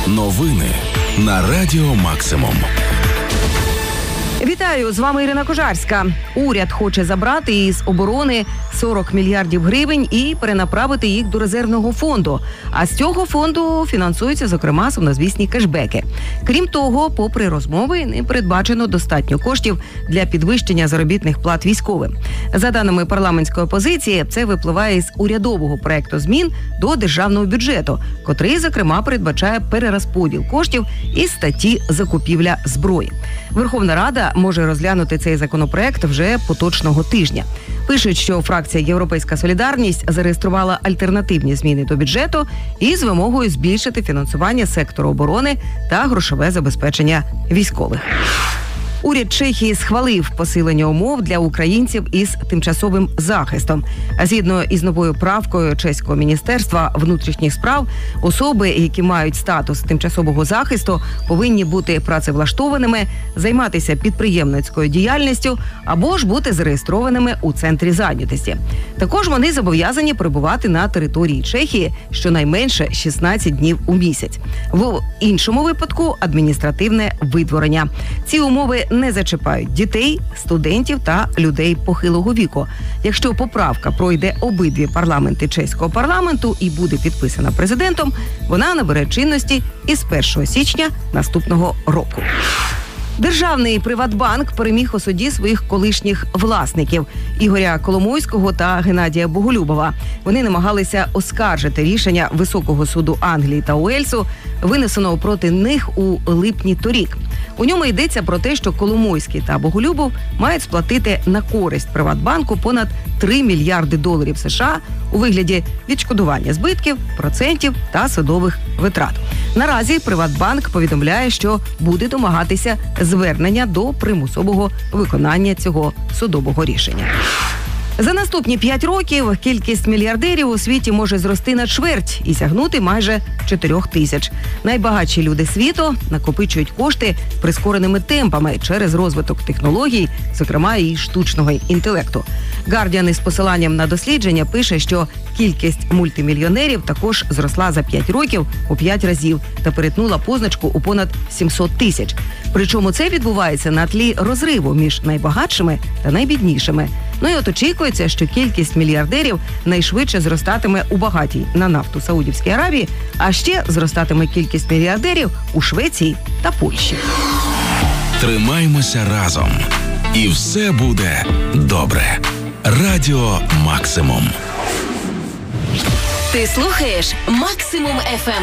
Новини на Радіо Максимум. Вітаю, з вами Ірина Кожарська. Уряд хоче забрати із оборони 40 мільярдів гривень і перенаправити їх до резервного фонду. А з цього фонду фінансуються, зокрема, сумнозвісні кешбеки. Крім того, попри розмови, не передбачено достатньо коштів для підвищення заробітних плат військовим. За даними парламентської опозиції, це випливає із урядового проекту змін до державного бюджету, котрий, зокрема, передбачає перерозподіл коштів із статті «Закупівля зброї». Верховна Рада може розглянути цей законопроект вже поточного тижня. Пишуть, що фракція «Європейська солідарність» зареєструвала альтернативні зміни до бюджету із вимогою збільшити фінансування сектору оборони та грошове забезпечення військових. Уряд Чехії схвалив посилення умов для українців із тимчасовим захистом. А згідно із новою правкою чеського міністерства внутрішніх справ, особи, які мають статус тимчасового захисту, повинні бути працевлаштованими, займатися підприємницькою діяльністю або ж бути зареєстрованими у центрі зайнятості. Також вони зобов'язані перебувати на території Чехії щонайменше 16 днів у місяць. В іншому випадку – адміністративне видворення. Ці умови не зачіпають дітей, студентів та людей похилого віку. Якщо поправка пройде обидві парламенти чеського парламенту і буде підписана президентом, вона набере чинності із 1 січня наступного року. Державний «Приватбанк» переміг у суді своїх колишніх власників – Ігоря Коломойського та Геннадія Боголюбова. Вони намагалися оскаржити рішення Високого суду Англії та Уельсу, винесеного проти них у липні торік. У ньому йдеться про те, що Коломойський та Боголюбов мають сплатити на користь «Приватбанку» понад 3 мільярди доларів США у вигляді відшкодування збитків, процентів та судових витрат. Наразі «Приватбанк» повідомляє, що буде домагатися звернення до примусового виконання цього судового рішення. За наступні 5 років кількість мільярдерів у світі може зрости на чверть і сягнути майже 4 тисяч. Найбагатші люди світу накопичують кошти прискореними темпами через розвиток технологій, зокрема і штучного інтелекту. Guardian із посиланням на дослідження пише, що кількість мультимільйонерів також зросла за 5 років у 5 разів та перетнула позначку у понад 700 тисяч. Причому це відбувається на тлі розриву між найбагатшими та найбіднішими. Ну і от очікується, що кількість мільярдерів найшвидше зростатиме у багатій на нафту Саудівській Аравії, а ще зростатиме кількість мільярдерів у Швеції та Польщі. Тримаймося разом. І все буде добре. Радіо Максимум. Ти слухаєш Максимум FM.